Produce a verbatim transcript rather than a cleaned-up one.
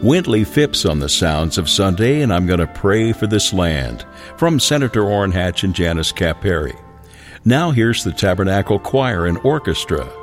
Wintley Phipps on the sounds of Sunday, and I'm going to pray for this land, from Senator Orrin Hatch and Janice Caperi. Now here's the Tabernacle Choir and Orchestra.